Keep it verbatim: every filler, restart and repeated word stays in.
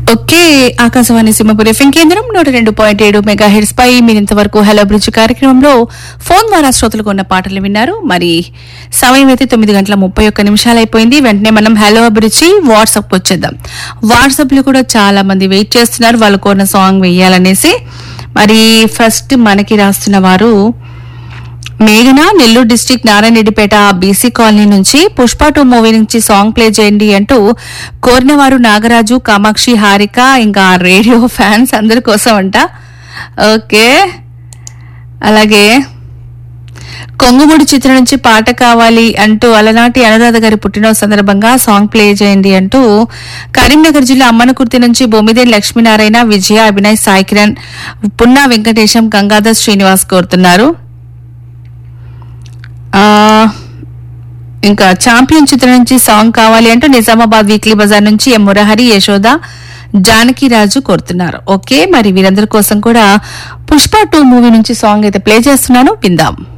Okay, Akashvani Simhapuri FM కేంద్రం నూట రెండు పాయింట్ ఏడు మెగా హెడ్స్ పై మీరు ఇంతవరకు హలో బ్రిడ్జ్ కార్యక్రమంలో ఫోన్ ద్వారా శ్రోతలకు ఉన్న పాటలు విన్నారు. మరి సమయం అయితే తొమ్మిది గంటల ముప్పై ఒక్క నిమిషాలు అయిపోయింది. వెంటనే మనం హలో బ్రిడ్జి వాట్సాప్ వచ్చేద్దాం. వాట్సాప్ లో కూడా చాలా మంది వెయిట్ చేస్తున్నారు వాళ్ళు కోరిన సాంగ్ వేయాలనేసి. మరి ఫస్ట్ మనకి రాస్తున్న వారు మేఘన, Nellore district Narayanareddypeta BC colony నుంచి పుష్ప టూ మూవీ నుంచి సాంగ్ ప్లే చేయండి అంటూ కోరిన వారు నాగరాజు, కామాక్షి, హారిక ఇంకా రేడియో ఫ్యాన్స్ అందరి కోసం అంట. ఓకే, అలాగే కొంగుముడి చిత్రం నుంచి పాట కావాలి అంటూ అలనాటి అనురాధ గారి పుట్టినరోజు సందర్భంగా సాంగ్ ప్లే చేయండి అంటూ కరీంనగర్ జిల్లా అమ్మనకుర్తి నుంచి బొమ్మిదేని లక్ష్మీనారాయణ, విజయ, అభినయ్, సాయి కిరణ్, పున్నా వెంకటేశం, గంగాధర్ శ్రీనివాస్ కోరుతున్నారు. ఇంకా ఛాంపియన్ చిత్రం నుంచి సాంగ్ కావాలి అంటూ నిజామాబాద్ వీక్లీ బజార్ నుంచి ఎం మురహరి, యశోద, జానకిరాజు కోరుతున్నారు. ఓకే, మరి వీరందరి కోసం కూడా పుష్ప టూ మూవీ నుంచి సాంగ్ అయితే ప్లే చేస్తున్నాను, విందాం.